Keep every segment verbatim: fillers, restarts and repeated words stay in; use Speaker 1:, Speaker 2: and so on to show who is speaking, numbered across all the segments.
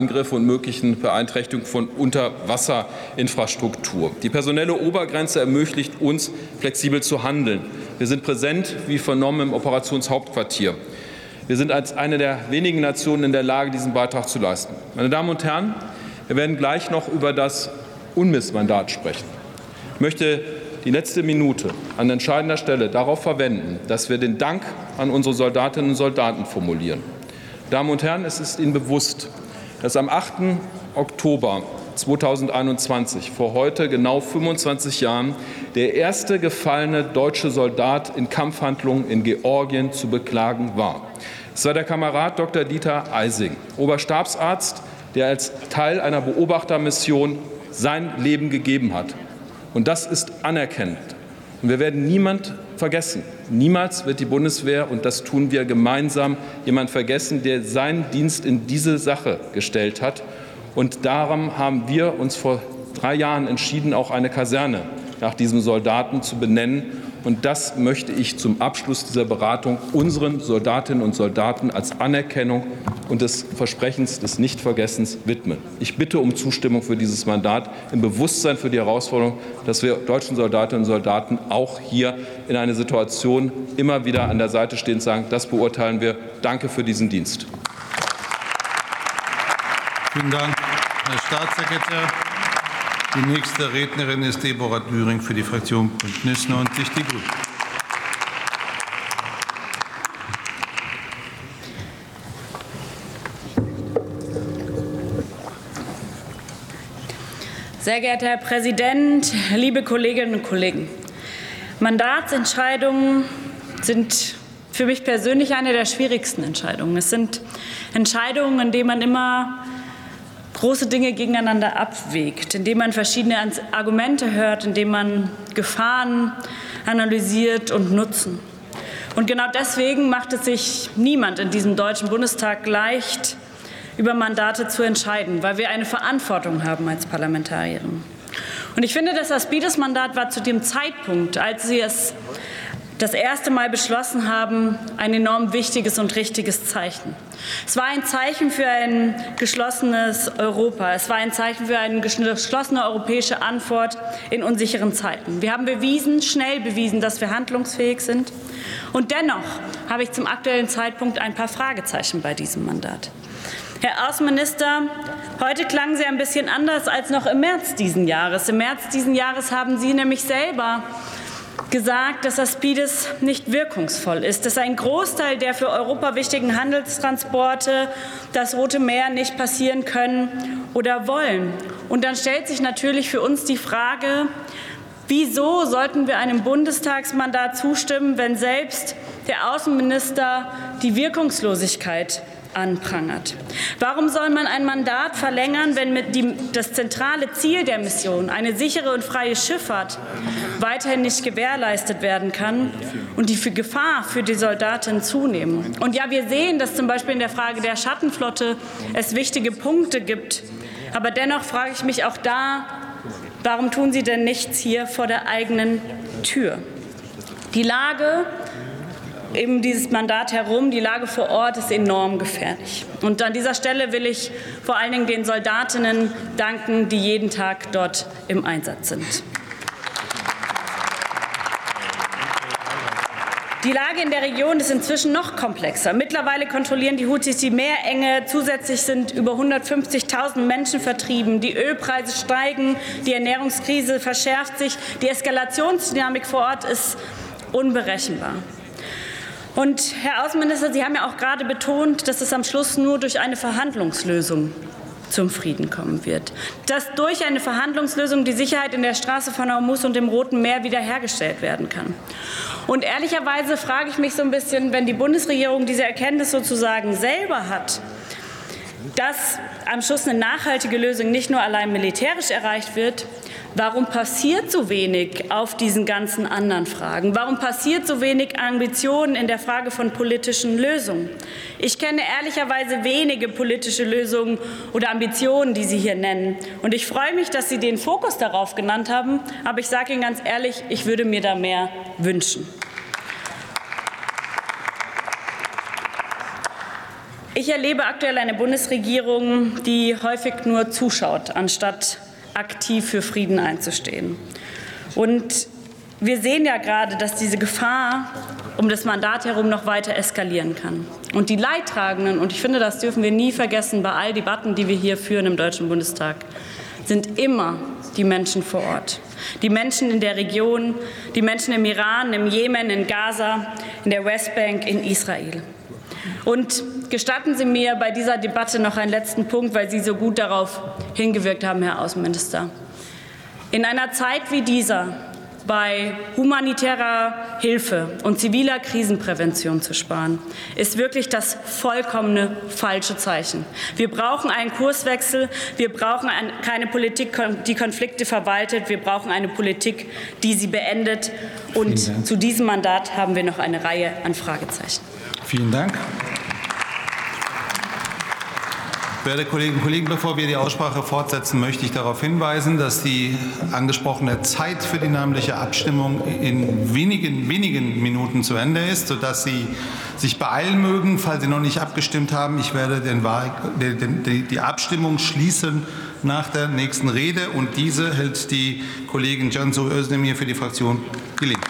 Speaker 1: Angriffe und möglichen Beeinträchtigungen von Unterwasserinfrastruktur. Die personelle Obergrenze ermöglicht uns, flexibel zu handeln. Wir sind präsent, wie vernommen, im Operationshauptquartier. Wir sind als eine der wenigen Nationen in der Lage, diesen Beitrag zu leisten. Meine Damen und Herren, wir werden gleich noch über das UNMISS-Mandat sprechen. Ich möchte die letzte Minute an entscheidender Stelle darauf verwenden, dass wir den Dank an unsere Soldatinnen und Soldaten formulieren. Damen und Herren, es ist Ihnen bewusst, dass am achten Oktober zweitausendeinundzwanzig, vor heute genau fünfundzwanzig Jahren, der erste gefallene deutsche Soldat in Kampfhandlungen in Georgien zu beklagen war. Es war der Kamerad Doktor Dieter Eising, Oberstabsarzt, der als Teil einer Beobachtermission sein Leben gegeben hat. Und das ist anerkennend. Und wir werden niemand vergessen. Niemals wird die Bundeswehr, und das tun wir gemeinsam, jemand vergessen, der seinen Dienst in diese Sache gestellt hat. Und darum haben wir uns vor drei Jahren entschieden, auch eine Kaserne nach diesem Soldaten zu benennen. Und das möchte ich zum Abschluss dieser Beratung unseren Soldatinnen und Soldaten als Anerkennung und des Versprechens des Nichtvergessens widmen. Ich bitte um Zustimmung für dieses Mandat im Bewusstsein für die Herausforderung, dass wir deutschen Soldatinnen und Soldaten auch hier in einer Situation immer wieder an der Seite stehen und sagen, das beurteilen wir. Danke für diesen Dienst.
Speaker 2: Vielen Dank, Herr Staatssekretär. Die nächste Rednerin ist Deborah Düring für die Fraktion Bündnis neunzig Die Grünen.
Speaker 3: Sehr geehrter Herr Präsident, liebe Kolleginnen und Kollegen! Mandatsentscheidungen sind für mich persönlich eine der schwierigsten Entscheidungen. Es sind Entscheidungen, in denen man immer große Dinge gegeneinander abwägt, indem man verschiedene Argumente hört, indem man Gefahren analysiert und Nutzen. Und genau deswegen macht es sich niemand in diesem Deutschen Bundestag leicht, über Mandate zu entscheiden, weil wir eine Verantwortung haben als Parlamentarierinnen. Und ich finde, das Aspides-Mandat war zu dem Zeitpunkt, als Sie es das erste Mal beschlossen haben, ein enorm wichtiges und richtiges Zeichen. Es war ein Zeichen für ein geschlossenes Europa. Es war ein Zeichen für eine geschlossene europäische Antwort in unsicheren Zeiten. Wir haben bewiesen, schnell bewiesen, dass wir handlungsfähig sind. Und dennoch habe ich zum aktuellen Zeitpunkt ein paar Fragezeichen bei diesem Mandat. Herr Außenminister, heute klangen Sie ein bisschen anders als noch im März diesen Jahres. Im März diesen Jahres haben Sie nämlich selber gesagt, dass Aspides nicht wirkungsvoll ist, dass ein Großteil der für Europa wichtigen Handelstransporte das Rote Meer nicht passieren können oder wollen. Und dann stellt sich natürlich für uns die Frage, wieso sollten wir einem Bundestagsmandat zustimmen, wenn selbst der Außenminister die Wirkungslosigkeit anprangert? Warum soll man ein Mandat verlängern, wenn mit die, das zentrale Ziel der Mission, eine sichere und freie Schifffahrt, weiterhin nicht gewährleistet werden kann und die für Gefahr für die Soldatinnen zunehmen? Und ja, wir sehen, dass zum Beispiel in der Frage der Schattenflotte es wichtige Punkte gibt. Aber dennoch frage ich mich auch da, warum tun Sie denn nichts hier vor der eigenen Tür? Die Lage eben dieses Mandat herum, die Lage vor Ort ist enorm gefährlich. Und an dieser Stelle will ich vor allen Dingen den Soldatinnen danken, die jeden Tag dort im Einsatz sind. Die Lage in der Region ist inzwischen noch komplexer. Mittlerweile kontrollieren die Houthis die Meerenge. Zusätzlich sind über hundertfünfzigtausend Menschen vertrieben. Die Ölpreise steigen. Die Ernährungskrise verschärft sich. Die Eskalationsdynamik vor Ort ist unberechenbar. Und, Herr Außenminister, Sie haben ja auch gerade betont, dass es am Schluss nur durch eine Verhandlungslösung zum Frieden kommen wird, dass durch eine Verhandlungslösung die Sicherheit in der Straße von Hormuz und dem Roten Meer wiederhergestellt werden kann. Und ehrlicherweise frage ich mich so ein bisschen, wenn die Bundesregierung diese Erkenntnis sozusagen selber hat, dass am Schluss eine nachhaltige Lösung nicht nur allein militärisch erreicht wird, warum passiert so wenig auf diesen ganzen anderen Fragen? Warum passiert so wenig Ambitionen in der Frage von politischen Lösungen? Ich kenne ehrlicherweise wenige politische Lösungen oder Ambitionen, die Sie hier nennen. Und ich freue mich, dass Sie den Fokus darauf genannt haben. Aber ich sage Ihnen ganz ehrlich, ich würde mir da mehr wünschen. Ich erlebe aktuell eine Bundesregierung, die häufig nur zuschaut, anstatt aktiv für Frieden einzustehen. Und wir sehen ja gerade, dass diese Gefahr um das Mandat herum noch weiter eskalieren kann. Und die Leidtragenden, und ich finde, das dürfen wir nie vergessen bei all Debatten, die wir hier führen im Deutschen Bundestag, sind immer die Menschen vor Ort. Die Menschen in der Region, die Menschen im Iran, im Jemen, in Gaza, in der Westbank, in Israel. Und gestatten Sie mir bei dieser Debatte noch einen letzten Punkt, weil Sie so gut darauf hingewirkt haben, Herr Außenminister. In einer Zeit wie dieser bei humanitärer Hilfe und ziviler Krisenprävention zu sparen, ist wirklich das vollkommene falsche Zeichen. Wir brauchen einen Kurswechsel. Wir brauchen ein, keine Politik, die Konflikte verwaltet. Wir brauchen eine Politik, die sie beendet. Und zu diesem Mandat haben wir noch eine Reihe an Fragezeichen.
Speaker 2: Vielen Dank. Werte Kolleginnen und Kollegen, bevor wir die Aussprache fortsetzen, möchte ich darauf hinweisen, dass die angesprochene Zeit für die namentliche Abstimmung in wenigen, wenigen Minuten zu Ende ist, sodass Sie sich beeilen mögen, falls Sie noch nicht abgestimmt haben. Ich werde den Wahl, die, die Abstimmung schließen nach der nächsten Rede, und diese hält die Kollegin Cansu Özdemir für die Fraktion Die Linke.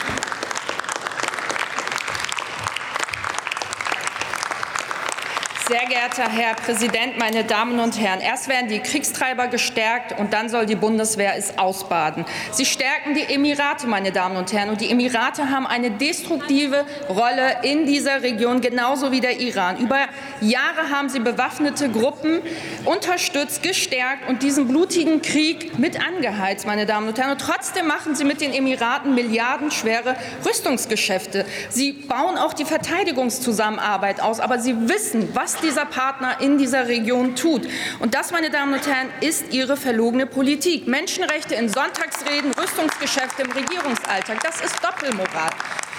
Speaker 4: Sehr geehrter Herr Präsident, meine Damen und Herren! Erst werden die Kriegstreiber gestärkt, und dann soll die Bundeswehr es ausbaden. Sie stärken die Emirate, meine Damen und Herren. Und die Emirate haben eine destruktive Rolle in dieser Region, genauso wie der Iran. Über Jahre haben sie bewaffnete Gruppen unterstützt, gestärkt und diesen blutigen Krieg mit angeheizt, meine Damen und Herren. Und trotzdem machen sie mit den Emiraten milliardenschwere Rüstungsgeschäfte. Sie bauen auch die Verteidigungszusammenarbeit aus, aber sie wissen, was dieser Partner in dieser Region tut. Und das, meine Damen und Herren, ist ihre verlogene Politik. Menschenrechte in Sonntagsreden, Rüstungsgeschäfte im Regierungsalltag. Das ist Doppelmoral.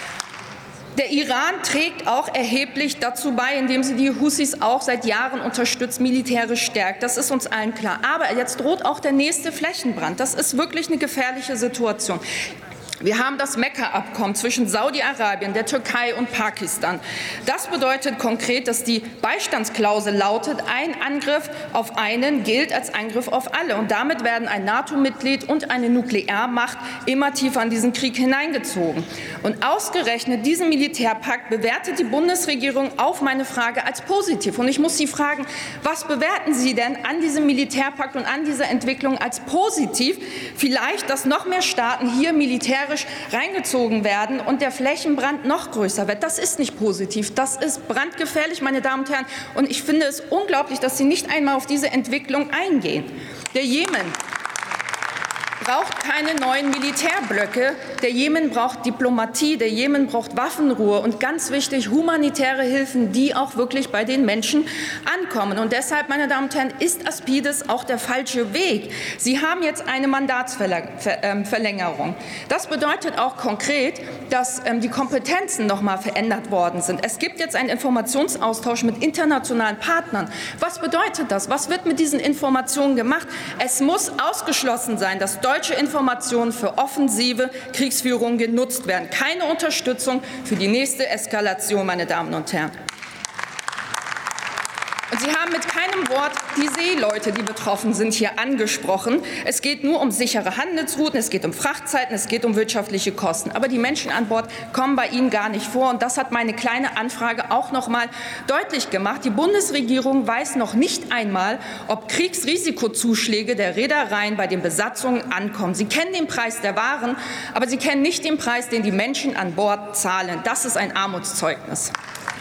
Speaker 4: Der Iran trägt auch erheblich dazu bei, indem sie die Houthis auch seit Jahren unterstützt, militärisch stärkt. Das ist uns allen klar. Aber jetzt droht auch der nächste Flächenbrand. Das ist wirklich eine gefährliche Situation. Wir haben das Mekka-Abkommen zwischen Saudi-Arabien, der Türkei und Pakistan. Das bedeutet konkret, dass die Beistandsklausel lautet, ein Angriff auf einen gilt als Angriff auf alle. Und damit werden ein NATO-Mitglied und eine Nuklearmacht immer tiefer in diesen Krieg hineingezogen. Und ausgerechnet diesen Militärpakt bewertet die Bundesregierung auf meine Frage als positiv. Und ich muss Sie fragen, was bewerten Sie denn an diesem Militärpakt und an dieser Entwicklung als positiv? Vielleicht, dass noch mehr Staaten hier militärisch reingezogen werden und der Flächenbrand noch größer wird. Das ist nicht positiv. Das ist brandgefährlich, meine Damen und Herren. Und ich finde es unglaublich, dass Sie nicht einmal auf diese Entwicklung eingehen. Der Jemen braucht keine neuen Militärblöcke. Der Jemen braucht Diplomatie, der Jemen braucht Waffenruhe und ganz wichtig, humanitäre Hilfen, die auch wirklich bei den Menschen ankommen. Und deshalb, meine Damen und Herren, ist Aspides auch der falsche Weg. Sie haben jetzt eine Mandatsverlängerung. Das bedeutet auch konkret, dass die Kompetenzen noch mal verändert worden sind. Es gibt jetzt einen Informationsaustausch mit internationalen Partnern. Was bedeutet das? Was wird mit diesen Informationen gemacht? Es muss ausgeschlossen sein, dass deutsche Informationen für offensive Kriegsführung genutzt werden. Keine Unterstützung für die nächste Eskalation, meine Damen und Herren. Und Sie haben mit keinem Wort die Seeleute, die betroffen sind, hier angesprochen. Es geht nur um sichere Handelsrouten, es geht um Frachtzeiten, es geht um wirtschaftliche Kosten. Aber die Menschen an Bord kommen bei Ihnen gar nicht vor. Und das hat meine kleine Anfrage auch noch mal deutlich gemacht. Die Bundesregierung weiß noch nicht einmal, ob Kriegsrisikozuschläge der Reedereien bei den Besatzungen ankommen. Sie kennen den Preis der Waren, aber sie kennen nicht den Preis, den die Menschen an Bord zahlen. Das ist ein Armutszeugnis.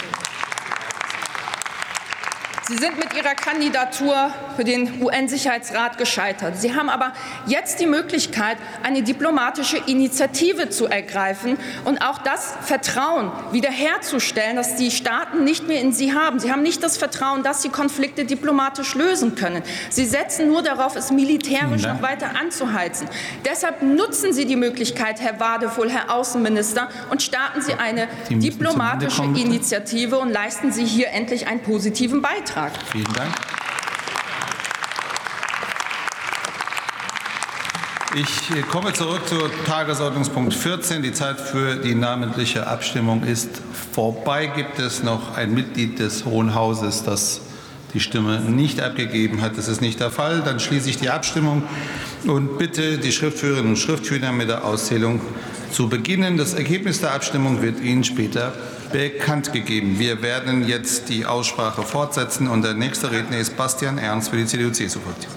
Speaker 4: Sie sind mit Ihrer Kandidatur für den U N-Sicherheitsrat gescheitert. Sie haben aber jetzt die Möglichkeit, eine diplomatische Initiative zu ergreifen und auch das Vertrauen wiederherzustellen, das die Staaten nicht mehr in Sie haben. Sie haben nicht das Vertrauen, dass Sie Konflikte diplomatisch lösen können. Sie setzen nur darauf, es militärisch noch weiter anzuheizen. Deshalb nutzen Sie die Möglichkeit, Herr Wadefuhl, Herr Außenminister, und starten Sie eine diplomatische Initiative und leisten Sie hier endlich einen positiven Beitrag.
Speaker 2: Vielen Dank. Ich komme zurück zu Tagesordnungspunkt vierzehn. Die Zeit für die namentliche Abstimmung ist vorbei. Gibt es noch ein Mitglied des Hohen Hauses, das die Stimme nicht abgegeben hat? Das ist nicht der Fall. Dann schließe ich die Abstimmung und bitte die Schriftführerinnen und Schriftführer mit der Auszählung zu beginnen. Das Ergebnis der Abstimmung wird Ihnen später bekannt gegeben. Wir werden jetzt die Aussprache fortsetzen und der nächste Redner ist Bastian Ernst für die C D U C S U-Fraktion.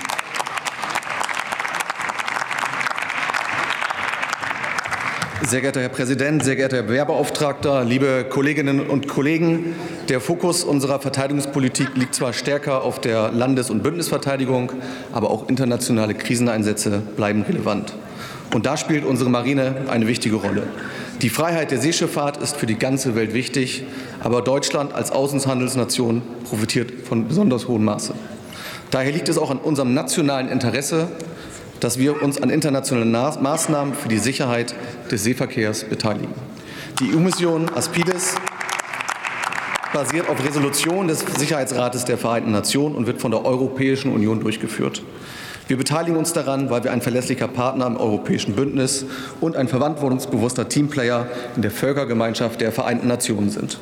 Speaker 5: Sehr geehrter Herr Präsident, sehr geehrter Herr Wehrbeauftragter, liebe Kolleginnen und Kollegen! Der Fokus unserer Verteidigungspolitik liegt zwar stärker auf der Landes- und Bündnisverteidigung, aber auch internationale Kriseneinsätze bleiben relevant. Und da spielt unsere Marine eine wichtige Rolle. Die Freiheit der Seeschifffahrt ist für die ganze Welt wichtig, aber Deutschland als Außenhandelsnation profitiert von besonders hohem Maße. Daher liegt es auch an unserem nationalen Interesse, dass wir uns an internationalen Maßnahmen für die Sicherheit des Seeverkehrs beteiligen. Die E U-Mission Aspides basiert auf Resolution des Sicherheitsrates der Vereinten Nationen und wird von der Europäischen Union durchgeführt. Wir beteiligen uns daran, weil wir ein verlässlicher Partner im europäischen Bündnis und ein verantwortungsbewusster Teamplayer in der Völkergemeinschaft der Vereinten Nationen sind.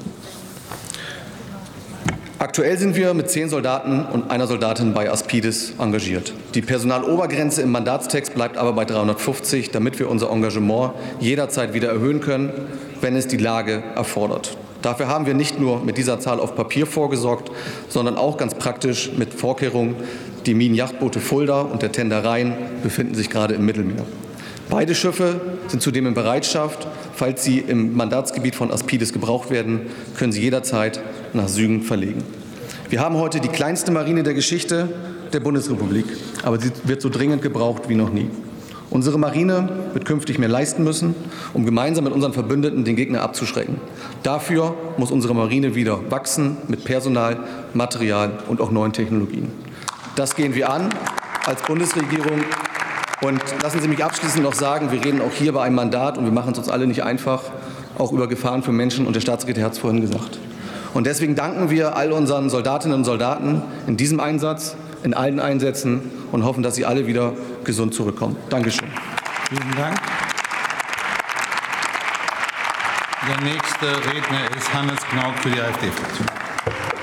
Speaker 5: Aktuell sind wir mit zehn Soldaten und einer Soldatin bei Aspides engagiert. Die Personalobergrenze im Mandatstext bleibt aber bei dreihundertfünfzig, damit wir unser Engagement jederzeit wieder erhöhen können, wenn es die Lage erfordert. Dafür haben wir nicht nur mit dieser Zahl auf Papier vorgesorgt, sondern auch ganz praktisch mit Vorkehrungen. Die Minenjachtboote Fulda und der Tender Rhein befinden sich gerade im Mittelmeer. Beide Schiffe sind zudem in Bereitschaft. Falls sie im Mandatsgebiet von Aspides gebraucht werden, können sie jederzeit nach Süden verlegen. Wir haben heute die kleinste Marine der Geschichte der Bundesrepublik, aber sie wird so dringend gebraucht wie noch nie. Unsere Marine wird künftig mehr leisten müssen, um gemeinsam mit unseren Verbündeten den Gegner abzuschrecken. Dafür muss unsere Marine wieder wachsen mit Personal, Material und auch neuen Technologien. Das gehen wir an als Bundesregierung. Und lassen Sie mich abschließend noch sagen, wir reden auch hier bei einem Mandat und wir machen es uns alle nicht einfach, auch über Gefahren für Menschen, und der Staatssekretär hat es vorhin gesagt. Und deswegen danken wir all unseren Soldatinnen und Soldaten in diesem Einsatz, in allen Einsätzen und hoffen, dass sie alle wieder gesund zurückkommen. Dankeschön.
Speaker 2: Vielen Dank. Der nächste Redner ist Hannes Knauk für die AfD-Fraktion.